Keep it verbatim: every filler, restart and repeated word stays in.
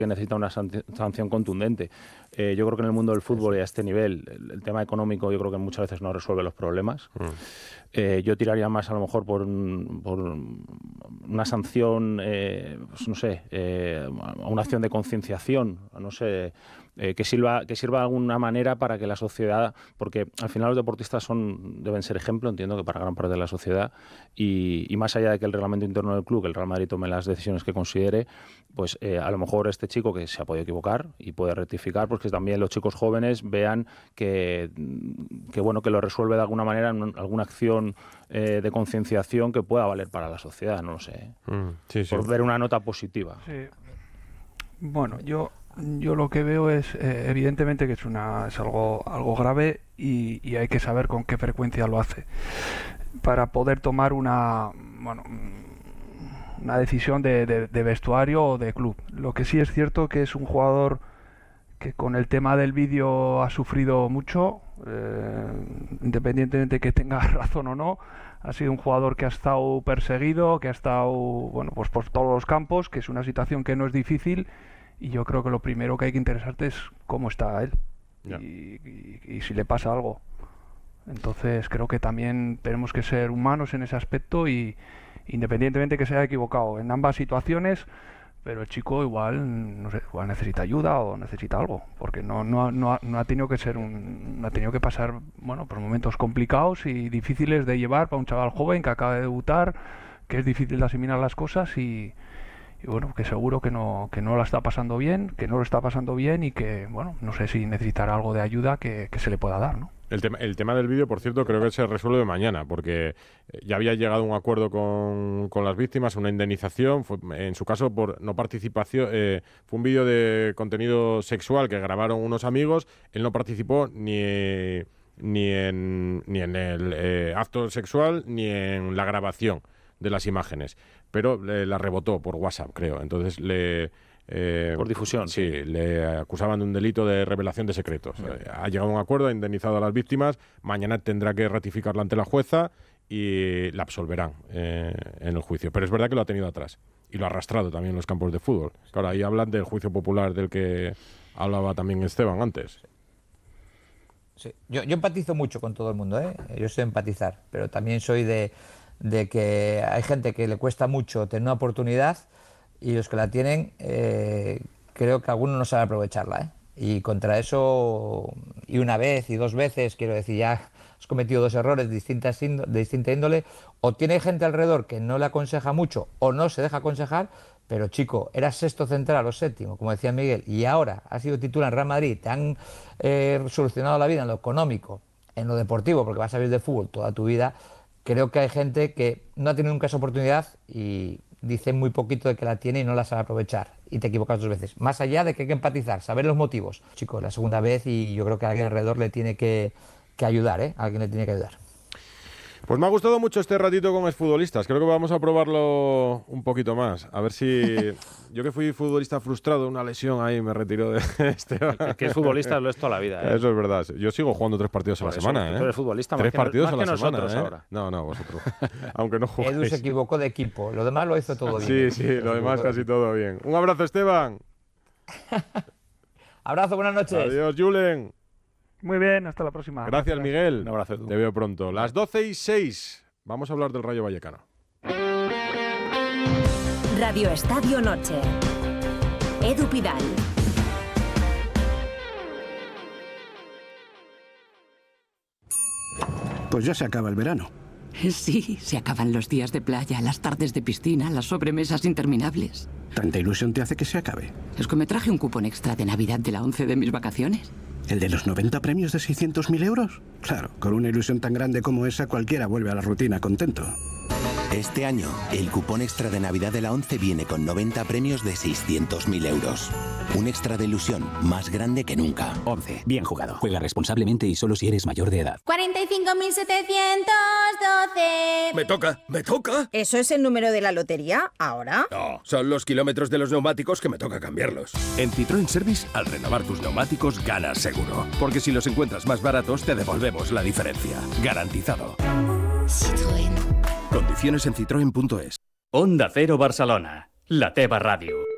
que necesita una sanción contundente. Eh, yo creo que en el mundo del fútbol y a este nivel, el, el tema económico yo creo que muchas veces no resuelve los problemas. Mm. Eh, yo tiraría más a lo mejor por, un, por una sanción, eh, pues no sé, eh, una acción de concienciación, no sé, eh, que sirva que sirva de alguna manera para que la sociedad, porque al final los deportistas son deben ser ejemplo, entiendo que para gran parte de la sociedad, y, y más allá de que el reglamento interno del club, que el Real Madrid tome las decisiones que considere, pues eh, a lo mejor este chico que se ha podido equivocar y puede rectificar, pues que también los chicos jóvenes vean que, que bueno, que lo resuelve de alguna manera en alguna acción eh, de concienciación que pueda valer para la sociedad, no lo sé. Mm, sí, sí. Por ver una nota positiva. Sí. Bueno, yo yo lo que veo es eh, evidentemente que es una es algo algo grave y, y hay que saber con qué frecuencia lo hace para poder tomar una bueno una decisión de, de, de vestuario o de club. Lo que sí es cierto que es un jugador que con el tema del vídeo ha sufrido mucho, eh, independientemente de que tenga razón o no. Ha sido un jugador que ha estado perseguido, que ha estado bueno pues por todos los campos, que es una situación que no es difícil, y yo creo que lo primero que hay que interesarte es cómo está él yeah. y, y, y si le pasa algo. Entonces creo que también tenemos que ser humanos en ese aspecto, y independientemente que se haya equivocado en ambas situaciones, pero el chico igual no sé, igual necesita ayuda o necesita algo, porque no no no ha, no ha tenido que ser un no ha tenido que pasar bueno por momentos complicados y difíciles de llevar para un chaval joven que acaba de debutar, que es difícil de asimilar las cosas, y, y bueno, que seguro que no que no la está pasando bien, que no lo está pasando bien, y que bueno, no sé si necesitará algo de ayuda que, que se le pueda dar, ¿no? El tema, el tema del vídeo, por cierto, creo que se resuelve mañana, porque ya había llegado a un acuerdo con, con las víctimas, una indemnización. Fue, en su caso, por no participación, eh, fue un vídeo de contenido sexual que grabaron unos amigos. Él no participó ni, ni, en, ni en el eh, acto sexual ni en la grabación de las imágenes, pero eh, la rebotó por WhatsApp, creo. Entonces le... Eh, por difusión. Sí, le acusaban de un delito de revelación de secretos. Sí. Eh, ha llegado a un acuerdo, ha indemnizado a las víctimas, mañana tendrá que ratificarlo ante la jueza y la absolverán eh, en el juicio. Pero es verdad que lo ha tenido atrás y lo ha arrastrado también en los campos de fútbol. Claro, ahí hablan del juicio popular del que hablaba también Esteban antes. Sí. Yo, yo empatizo mucho con todo el mundo, ¿eh? Yo sé empatizar, pero también soy de, de que hay gente que le cuesta mucho tener una oportunidad, y los que la tienen, eh, creo que algunos no saben aprovecharla, ¿eh? Y contra eso, y una vez y dos veces, quiero decir, ya has cometido dos errores de, distintas índo- de distinta índole, o tiene gente alrededor que no le aconseja mucho, o no se deja aconsejar, pero chico, eras sexto central o séptimo, como decía Miguel, y ahora has sido titular en Real Madrid, te han eh, solucionado la vida en lo económico, en lo deportivo, porque vas a vivir de fútbol toda tu vida. Creo que hay gente que no ha tenido nunca esa oportunidad y dice muy poquito de que la tiene y no la sabe aprovechar, y te equivocas dos veces. Más allá de que hay que empatizar, saber los motivos. Chicos, la segunda vez, y yo creo que alguien alrededor le tiene que, que ayudar, ¿eh? Alguien le tiene que ayudar. Pues me ha gustado mucho este ratito con exfutbolistas. Creo que vamos a probarlo un poquito más. A ver si... Yo que fui futbolista frustrado, una lesión ahí me retiró de Esteban. El que es futbolista lo es toda la vida, ¿eh? Eso es verdad. Yo sigo jugando tres partidos Por a la eso, semana, ¿eh? Tú eres futbolista tres más partidos que, a más la que semana, nosotros ¿eh? ahora. No, no, vosotros. Aunque no juguéis. Edu se equivocó de equipo. Lo demás lo hizo todo bien. Sí, sí, lo demás casi todo bien. Un abrazo, Esteban. Abrazo, buenas noches. Adiós, Julen. Muy bien, hasta la próxima. Gracias, Gracias. Miguel. Un abrazo. Te veo pronto. Las doce y seis. Vamos a hablar del Rayo Vallecano. Radio Estadio Noche. Edu Pidal. Pues ya se acaba el verano. Sí, se acaban los días de playa, las tardes de piscina, las sobremesas interminables. ¿Tanta ilusión te hace que se acabe? Es que me traje un cupón extra de Navidad de la once de mis vacaciones. ¿El de los noventa premios de seiscientos mil euros? Claro, con una ilusión tan grande como esa, cualquiera vuelve a la rutina contento. Este año, el cupón extra de Navidad de la once viene con noventa premios de seiscientos mil euros. Un extra de ilusión más grande que nunca. once. Bien jugado. Juega responsablemente y solo si eres mayor de edad. cuarenta y cinco mil setecientos doce. ¡Me toca! ¡Me toca! ¿Eso es el número de la lotería? ¿Ahora? No, son los kilómetros de los neumáticos que me toca cambiarlos. En Citroën Service, al renovar tus neumáticos, ganas seguro. Porque si los encuentras más baratos, te devolvemos la diferencia. Garantizado. Citroën. Condiciones en citroen punto es. Onda Cero Barcelona, la teva ràdio.